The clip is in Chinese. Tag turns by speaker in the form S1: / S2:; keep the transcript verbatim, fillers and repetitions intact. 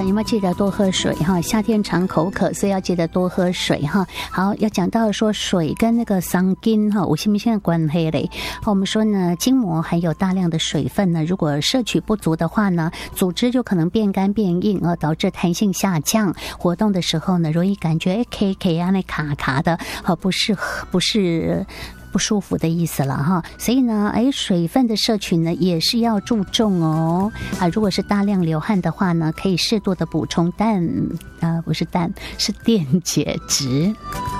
S1: 有没有记得多喝水哈？夏天常口渴，所以要记得多喝水哈。好，要讲到说水跟那个桑筋哈，有什么现在关系嘞？我们说呢，筋膜含有大量的水分呢，如果摄取不足的话呢，组织就可能变干变硬啊，导致弹性下降。活动的时候呢，容易感觉哎 K K 啊那卡卡的，好不适合不是。不舒服的意思了哈，所以呢，哎，水分的摄取呢也是要注重哦啊。如果是大量流汗的话呢，可以适度的补充氮，呃，不是氮，是电解质。